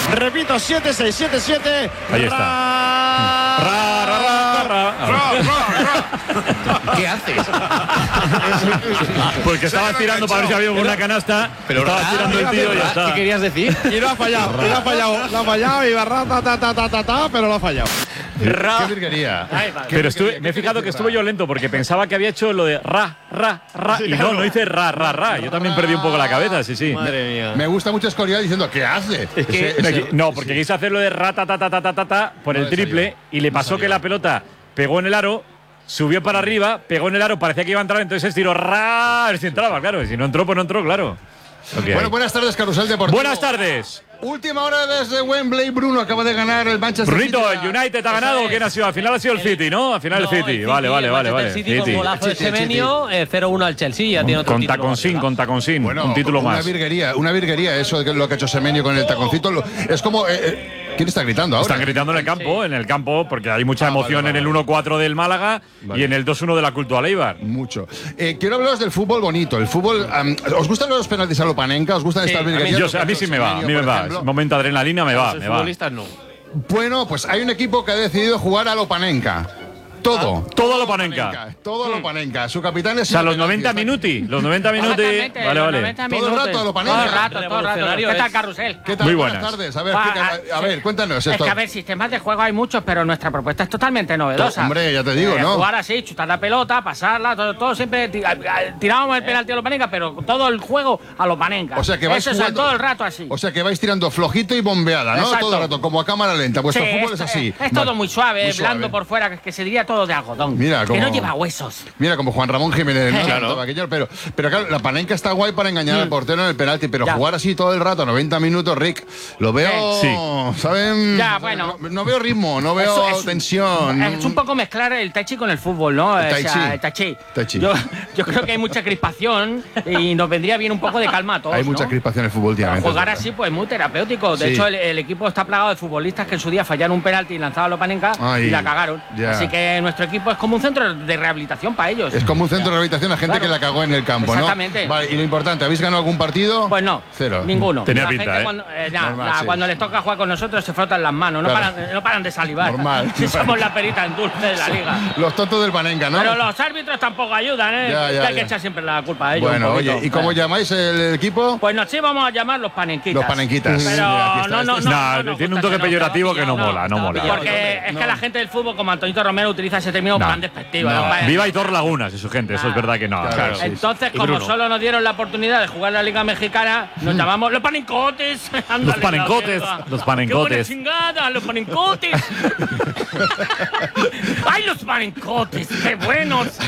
Repito, 7-6, 7-7. Ahí está. ¿Qué haces? Porque estaba tirando para ver si había una canasta, pero estaba tirando el tío y ya está. ¿Qué querías decir? Y lo ha fallado, y barra, pero lo ha fallado. Qué virguería. Pero me he fijado que estuve yo lento porque pensaba que había hecho lo de y no hice ra. Yo también perdí un poco la cabeza, sí. Madre mía. Me gusta mucho Escorial diciendo ¿qué hace? No, porque quise hacerlo de ra por el triple y le pasó que la pelota pegó en el aro, subió para arriba, pegó en el aro, parecía que iba a entrar, entonces estiró a ver si entraba, claro. Si no entró, pues no entró, claro. Bueno, buenas tardes, Carrusel Deportivo. Buenas tardes. Última hora desde Wembley. Bruno acaba de ganar el Manchester City. Brunito, el United ha ganado. ¿Quién ha sido? Al final ha sido el City, ¿no? Al final el City. Vale. El City con golazo de Semenyo, 0-1 al Chelsea. Ya tiene otro con título. taconcín. Bueno, un título una más. Una virguería eso de lo que ha hecho Semenyo con el taconcito. Es como… ¿quién está gritando ahora? Están gritando en el campo, porque hay mucha emoción en el 1-4 del Málaga y en el 2-1 de la Cultural Eibar. Mucho. Quiero hablaros del fútbol bonito. El fútbol… ¿os gustan los penaltis a lo Panenka? ¿Os gustan estas virguerías? A mí sí me va. Momento de adrenalina me va. Los futbolistas no. Bueno, pues hay un equipo que ha decidido jugar a lo Panenka. Todo a lo Panenka. Todo a lo Panenka. Su capitán es… O sea, los 90 minutos. Los 90 minutos. Vale. Todo el rato a lo Panenka. Todo el rato. ¿Qué tal, Carrusel? ¿Qué tal? Muy buenas buenas tardes. A ver, cuéntanos Es esto. que, a ver, sistemas de juego hay muchos, pero nuestra propuesta es totalmente novedosa. Hombre, ya te digo, ¿no? Jugar así, chutar la pelota, pasarla, todo siempre… Tirábamos el penalti a los Panenka, pero todo el juego a los Panenka. O sea, que vais Eso es jugando… todo el rato así. O sea, que vais tirando flojito y bombeada, ¿no? Exacto. Todo el rato, como a cámara lenta. Vuestro Sí, fútbol es así. Es todo muy suave, Muy suave. blando por fuera, que se diría todo de algodón. Mira, que como… no lleva huesos. Mira, como Juan Ramón Jiménez, ¿no? Claro. Pero claro, la Panenka está guay para engañar al portero en el penalti, pero jugar así todo el rato, 90 minutos, Rick, lo veo… Sí. ¿Saben? Ya, bueno. No veo ritmo, no veo tensión. Es un poco mezclar el tai chi con el fútbol, ¿no? El tai chi. O sea, el tai chi. Tai chi. Yo creo que hay mucha crispación y nos vendría bien un poco de calma a todos, Hay mucha ¿no? crispación en el fútbol últimamente. Jugar es verdad. así, pues, muy terapéutico. De Sí. hecho, el equipo está plagado de futbolistas que en su día fallaron un penalti y lanzaban a los Panenka Ay, y la cagaron. ya. Así que nuestro equipo es como un centro de rehabilitación para ellos. Es como un centro de rehabilitación a gente Claro. que la cagó en el campo, ¿no? Exactamente. Vale, y lo importante, ¿habéis ganado algún partido? Pues no, Cero. ninguno. Tenía La pinta, gente ¿eh? Normal, sí. Cuando les toca jugar con nosotros se frotan las manos, Claro. no paran de salivar. Normal. Si somos la perita en dulce de la liga. Los tontos del Panenka, ¿no? Pero los árbitros tampoco ayudan, ¿eh? Ya, Que hay que ya. echar siempre la culpa a ellos. Bueno, un poquito. oye, ¿y cómo llamáis el equipo? Pues nos íbamos a llamar los panenquitas. Los panenquitas. Pero Mira, aquí está. no, No, tiene un toque peyorativo que no mola. Porque es que la gente del fútbol, como Antonito Romero, utiliza ese término tan despectivo. No. ¿no? Viva Hitor Lagunas y su gente, eso es verdad que no. Claro. Sí. Entonces, Y como Bruno. solo nos dieron la oportunidad de jugar la Liga Mexicana, nos llamamos los panencotes. Ándale, panencotes, la los ¡Qué panencotes. buena chingada, los panencotes! ¡Ay, los panencotes! ¡Qué buenos!